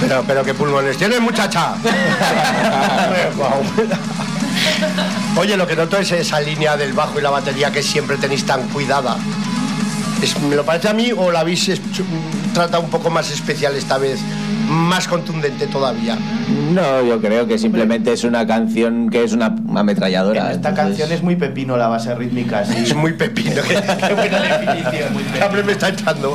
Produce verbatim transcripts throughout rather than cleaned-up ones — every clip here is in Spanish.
Pero, pero qué pulmones tienes, muchacha. Oye, lo que noto es esa línea del bajo y la batería que siempre tenéis tan cuidada. Es, ¿me lo parece a mí o la habéis hecho, tratado un poco más especial esta vez? Más contundente todavía. No, yo creo que simplemente es una canción que es una ametralladora. En esta entonces... canción es muy pepino la base rítmica, sí. Es muy pepino. Qué, qué buena definición. Siempre me está echando.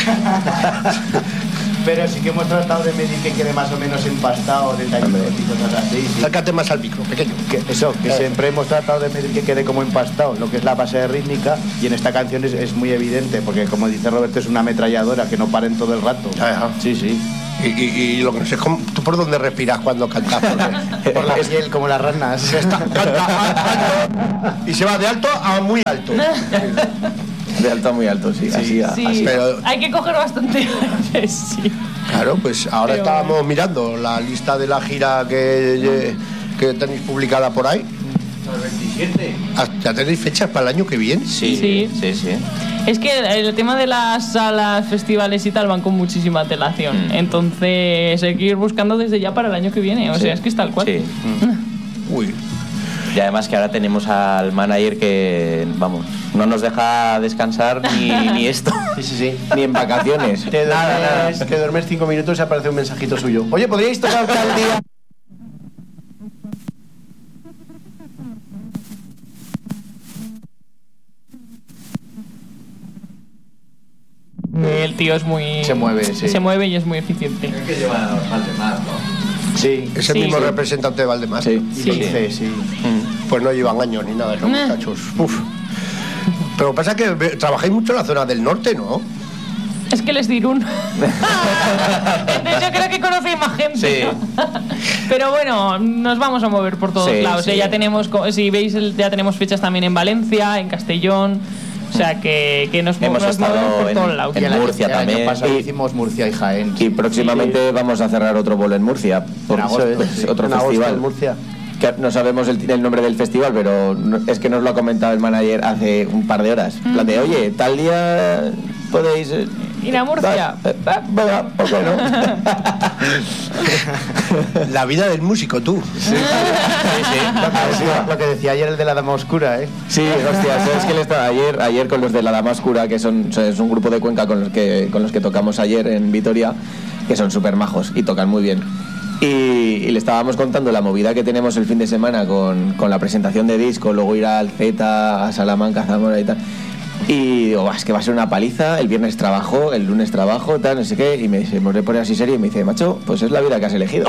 Pero sí que hemos tratado de medir que quede más o menos empastado, detallitos y cosas así. Sí. Acércate más al micro, pequeño. Que eso, que eh. siempre hemos tratado de medir que quede como empastado, lo que es la base rítmica, y en esta canción es, es muy evidente, porque como dice Roberto, es una ametralladora que no paren todo el rato. Ajá. Sí, sí. Y, y, y lo que no sé es cómo, tú por dónde respiras cuando cantas. Por la piel, como las ranas. Se está, canta alto y se va de alto a muy alto. De alto a muy alto, sí. Sí, así, sí. así. Pero, hay que coger bastante aire, sí. claro, pues ahora Pero... estábamos mirando la lista de la gira que, que tenéis publicada por ahí. El veintisiete. ¿Ya tenéis fechas para el año que viene? Sí, Sí. sí, sí. Es que el tema de las salas, festivales y tal van con muchísima antelación. Mm. Entonces hay que ir buscando desde ya para el año que viene. O Sí. sea, es que es tal cual. Sí. Uy. Y además que ahora tenemos al manager que, vamos, no nos deja descansar ni, ni esto. Sí, sí, sí. Ni en vacaciones. Te duermes, te duermes cinco minutos y aparece un mensajito suyo. Oye, ¿podríais tocar tal día? El tío es muy... Se mueve, sí. Se mueve y es muy eficiente. Es que lleva a Valdemar, ¿no? Sí. Es el Sí, mismo sí. representante de Valdemar. Sí. Y Sí. dice, sí. Pues no llevan años ni nada esos Nah. muchachos. Uf. Pero pasa que ve- trabajáis mucho en la zona del norte, ¿no? Es que les dirún. Entonces yo creo que conocéis más gente. Sí. Pero bueno, nos vamos a mover por todos Sí, lados. sí. ¿eh? Ya tenemos, co- si veis, el- ya tenemos fechas también en Valencia, en Castellón. O sea que, que nos, Hemos nos movemos estado por en- todos lados. en Y el año- Murcia el año también. pasado Y- hicimos Murcia y Jaén. Y próximamente vamos a cerrar otro bolo en Murcia. Por En agosto, pues, sí. otro En agosto festival. en Murcia. Que no sabemos el, el nombre del festival, pero no- es que nos lo ha comentado el manager hace un par de horas. En plan de, oye, tal día podéis... eh, Ir a Murcia. eh, eh, Venga, ¿por qué no? La vida del músico, tú. Lo, que decía, lo que decía ayer el de la Dama Oscura, ¿eh? Sí, hostia, sabes que él estaba ayer, ayer con los de la Dama Oscura, que son, son- es un grupo de Cuenca con los que, con los que tocamos ayer en Vitoria, que son súper majos y tocan muy bien. Y, y le estábamos contando la movida que tenemos el fin de semana con, con la presentación de disco, luego ir al Z, a Salamanca, a Zamora y tal. Y digo, "Buah, es que va a ser una paliza, el viernes trabajo, el lunes trabajo, tal, no sé qué". Y me dice, me pone así serio y me dice, macho, pues es la vida que has elegido.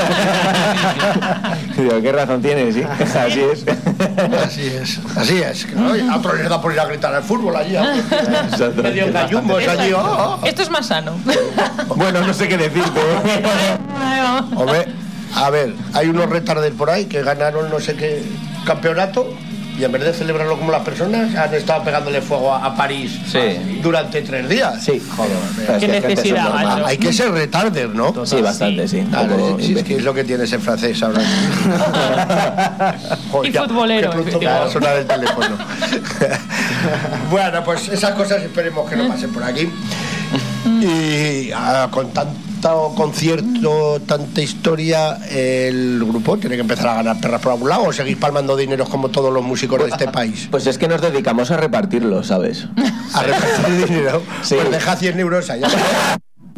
Y digo, ¿qué razón tienes? Sí, así es. Así es, así es. Oye, a otros les da por ir a gritar al fútbol allí. a- Exacto. Medio en gallumbos allí. oh, oh. Esto es más sano. Bueno, no sé qué decirte. Hombre, a ver, hay unos retarders por ahí que ganaron no sé qué campeonato y en vez de celebrarlo como las personas han estado pegándole fuego a, a París Sí. durante tres días. Sí, joder. Pero es Qué que hay gente necesidad, subnormal. macho. Hay que ser retarder, ¿no? Sí, bastante, sí. Un Claro, poco sí, es imbécil. que es lo que tiene ese francés ahora. Y futbolero, Que pronto efectivamente. va a sonar el teléfono. Bueno, pues esas cosas esperemos que no pasen por aquí. Y ah, con tanto concierto, tanta historia, el grupo tiene que empezar a ganar perras por algún lado o seguir palmando dineros como todos los músicos de este país. Pues es que nos dedicamos a repartirlo, ¿sabes? A repartir dinero. Sí. Pues deja cien euros allá.